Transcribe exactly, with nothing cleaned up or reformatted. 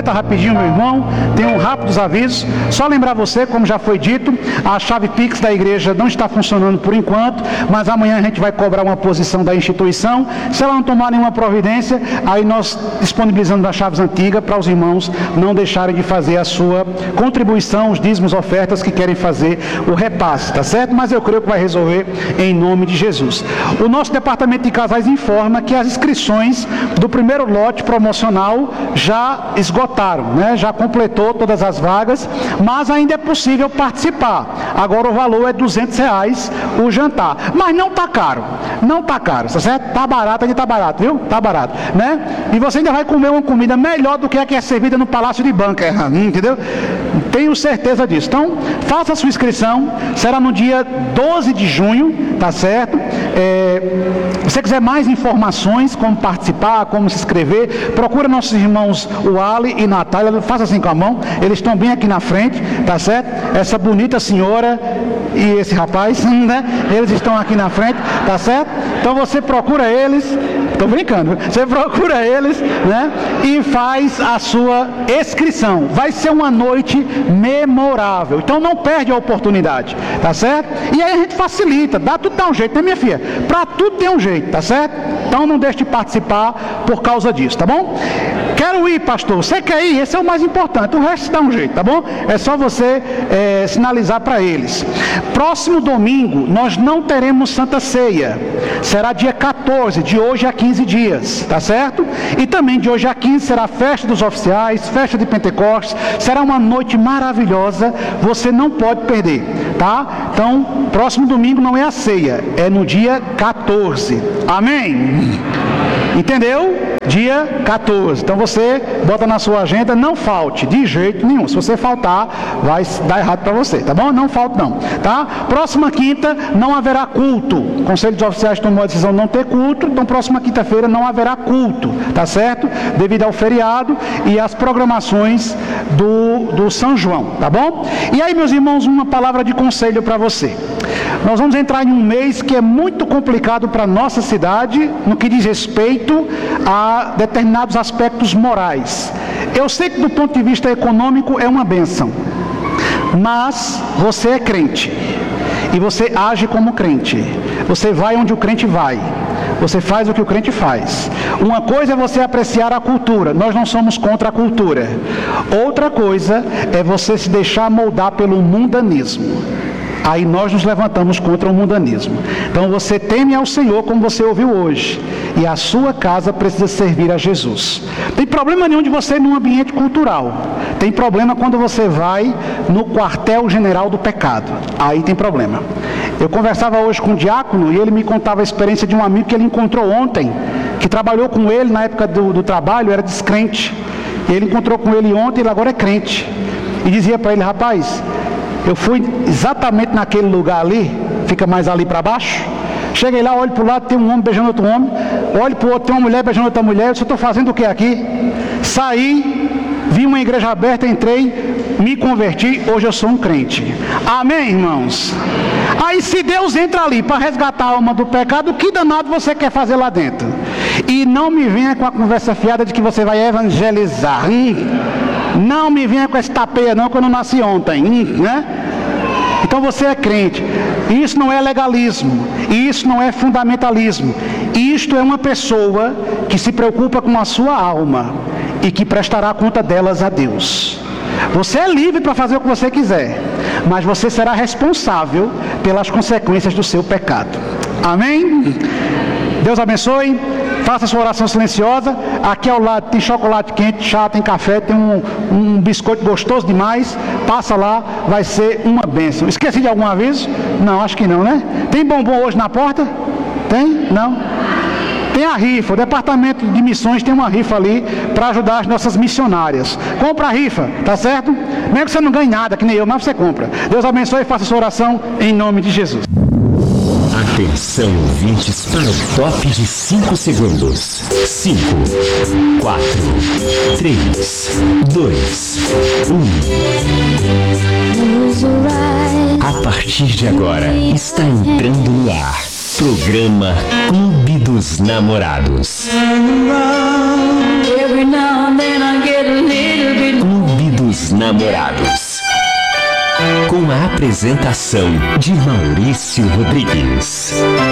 Aproveita rapidinho, meu irmão, tem um rápidos avisos. Só lembrar você, como já foi dito, a chave Pix da igreja não está funcionando por enquanto, mas amanhã a gente vai cobrar uma posição da instituição. Se ela não tomar nenhuma providência, aí nós disponibilizamos as chaves antigas para os irmãos não deixarem de fazer a sua contribuição, os dízimos, ofertas que querem fazer o repasse, tá certo? Mas eu creio que vai resolver em nome de Jesus. O nosso departamento de casais informa que as inscrições do primeiro lote promocional já esgotaram, né? Já completou todas as vagas, mas ainda é possível participar. Agora o valor é duzentos reais o jantar, mas não tá caro, não tá caro, tá certo? Tá barato, ainda tá barato, viu? Tá barato, né? E você ainda vai comer uma comida melhor do que a que é servida no Palácio de Banca, entendeu? Tenho certeza disso. Então, faça a sua inscrição, será no dia doze de junho, tá certo? É, se você quiser mais informações, como participar, como se inscrever, procura nossos irmãos, o Ali e Natália, faça assim com a mão, eles estão bem aqui na frente, tá certo? Essa bonita senhora e esse rapaz, né? Eles estão aqui na frente, tá certo? Então você procura eles, tô brincando, você procura eles, né? E faz a sua inscrição. Vai ser uma noite memorável, então não perde a oportunidade, tá certo? E aí a gente facilita, dá tudo dá um jeito, né, minha filha? Para tudo tem um jeito, tá certo? Então não deixe de participar por causa disso, tá bom? Quero ir, pastor. Você quer ir? Esse é o mais importante. O resto dá um jeito, tá bom? É só você é, sinalizar para eles. Próximo domingo nós não teremos Santa Ceia. Será dia quatorze, de hoje a quinze dias, tá certo? E também de hoje a quinze será a festa dos oficiais, festa de Pentecostes. Será uma noite maravilhosa. Você não pode perder, tá? Então, próximo domingo não é a ceia, é no dia quatorze. Amém? Entendeu? Dia quatorze. Então você bota na sua agenda, não falte, de jeito nenhum. Se você faltar, vai dar errado para você, tá bom? Não falte não, tá? Próxima quinta não haverá culto. O Conselho dos Oficiais tomou a decisão de não ter culto, então próxima quinta-feira não haverá culto, tá certo? Devido ao feriado e às programações do, do São João, tá bom? E aí, meus irmãos, uma palavra de conselho para você. Nós vamos entrar em um mês que é muito complicado para a nossa cidade, no que diz respeito a determinados aspectos morais. Eu sei que do ponto de vista econômico é uma bênção, mas você é crente, e você age como crente, você vai onde o crente vai, você faz o que o crente faz. Uma coisa é você apreciar a cultura, nós não somos contra a cultura. Outra coisa é você se deixar moldar pelo mundanismo. Aí nós nos levantamos contra o mundanismo. Então você teme ao Senhor, como você ouviu hoje, e a sua casa precisa servir a Jesus. Tem problema nenhum de você ir num ambiente cultural. Tem problema quando você vai no quartel-general do pecado. Aí tem problema. Eu conversava hoje com um diácono e ele me contava a experiência de um amigo que ele encontrou ontem, que trabalhou com ele na época do, do trabalho, era descrente. E ele encontrou com ele ontem, ele agora é crente. E dizia para ele: rapaz, eu fui exatamente naquele lugar ali, fica mais ali para baixo. Cheguei lá, olho para o lado, tem um homem beijando outro homem. Olho para o outro, tem uma mulher beijando outra mulher. Eu disse: estou fazendo o que aqui? Saí, vi uma igreja aberta, entrei, me converti, hoje eu sou um crente. Amém, irmãos? Aí se Deus entra ali para resgatar a alma do pecado, que danado você quer fazer lá dentro? E não me venha com a conversa fiada de que você vai evangelizar. Hum, não me venha com essa tapeia não, que eu não nasci ontem, hum, né? Então você é crente. Isso não é legalismo, isso não é fundamentalismo. Isto é uma pessoa que se preocupa com a sua alma e que prestará conta delas a Deus. Você é livre para fazer o que você quiser, mas você será responsável pelas consequências do seu pecado. Amém? Deus abençoe. Faça sua oração silenciosa. Aqui ao lado tem chocolate quente, chá, tem café, tem um, um biscoito gostoso demais. Passa lá, vai ser uma bênção. Esqueci de algum aviso? Não, acho que não, né? Tem bombom hoje na porta? Tem? Não? Tem a rifa, o departamento de missões tem uma rifa ali para ajudar as nossas missionárias. Compra a rifa, tá certo? Mesmo que você não ganhe nada, que nem eu, mas você compra. Deus abençoe e faça sua oração em nome de Jesus. Atenção, ouvintes, para o top de cinco segundos. cinco, quatro, três, dois, um. A partir de agora, está entrando no ar. Programa Clube dos Namorados. Every now and then I get a little Namorados. Com a apresentação de Maurício Rodrigues.